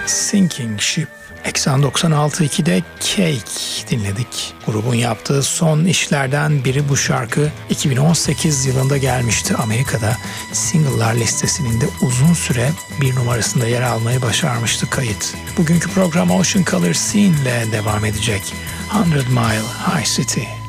Sinking Ship. Eksan 96.2'de Cake dinledik. Grubun yaptığı son işlerden biri bu şarkı. 2018 yılında gelmişti Amerika'da. Single'lar listesinin de uzun süre bir numarasında yer almayı başarmıştı kayıt. Bugünkü program Ocean Color Scene ile devam edecek. 100 Mile High City.